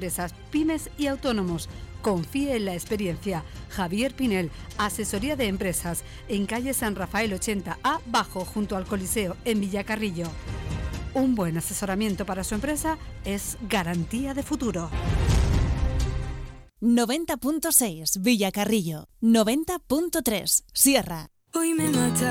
empresas, pymes y autónomos. Confíe en la experiencia. Javier Pinel, asesoría de empresas, en calle San Rafael 80A Bajo, junto al Coliseo, en Villacarrillo. Un buen asesoramiento para su empresa es garantía de futuro. 90.6 Villacarrillo, 90.3 Sierra. Hoy me mata